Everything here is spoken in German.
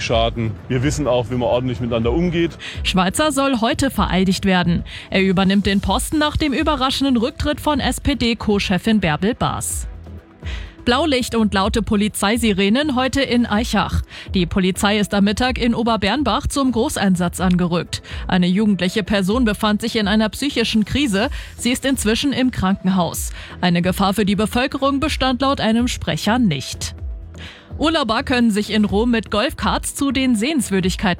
schaden. Wir wissen auch, wie man ordentlich miteinander umgeht. Schweizer soll heute vereidigt werden. Er übernimmt den Posten nach dem überraschenden Rücktritt von SPD-Co-Chefin Bärbel Baas. Blaulicht und laute Polizeisirenen heute in Aichach. Die Polizei ist am Mittag in Oberbernbach zum Großeinsatz angerückt. Eine jugendliche Person befand sich in einer psychischen Krise. Sie ist inzwischen im Krankenhaus. Eine Gefahr für die Bevölkerung bestand laut einem Sprecher nicht. Urlauber können sich in Rom mit Golfkarts zu den Sehenswürdigkeiten